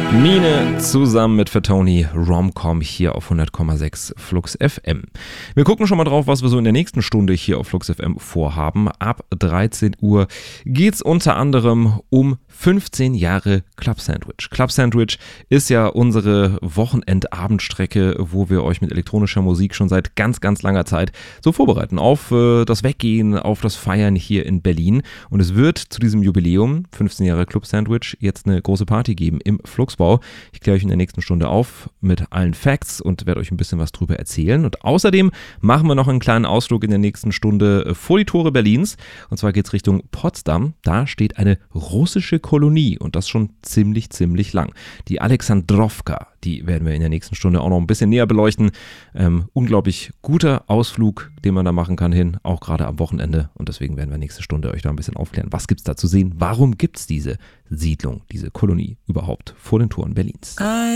Mine zusammen mit Fatoni Romcom hier auf 100,6 Flux FM. Wir gucken schon mal drauf, was wir so in der nächsten Stunde hier auf Flux FM vorhaben. Ab 13 Uhr geht's unter anderem um 15 Jahre Club Sandwich. Club Sandwich ist ja unsere Wochenendabendstrecke, wo wir euch mit elektronischer Musik schon seit ganz, ganz langer Zeit so vorbereiten auf das Weggehen, auf das Feiern hier in Berlin. Und es wird zu diesem Jubiläum, 15 Jahre Club Sandwich, jetzt eine große Party geben im Fluxbau. Ich kläre euch in der nächsten Stunde auf mit allen Facts und werde euch ein bisschen was drüber erzählen. Und außerdem machen wir noch einen kleinen Ausflug in der nächsten Stunde vor die Tore Berlins. Und zwar geht es Richtung Potsdam. Da steht eine russische Kolonie und das schon ziemlich lang. Die Alexandrowka, die werden wir in der nächsten Stunde auch noch ein bisschen näher beleuchten. Unglaublich guter Ausflug, den man da machen kann hin, auch gerade am Wochenende. Und deswegen werden wir nächste Stunde euch da ein bisschen aufklären. Was gibt es da zu sehen? Warum gibt es diese Siedlung, diese Kolonie überhaupt vor den Toren Berlins?